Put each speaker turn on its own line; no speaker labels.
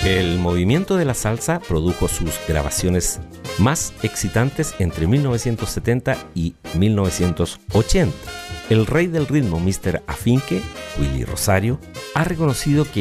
El movimiento de la salsa produjo sus grabaciones más excitantes entre 1970 y 1980. El rey del ritmo, Mr. Afinque, Willy Rosario, ha reconocido que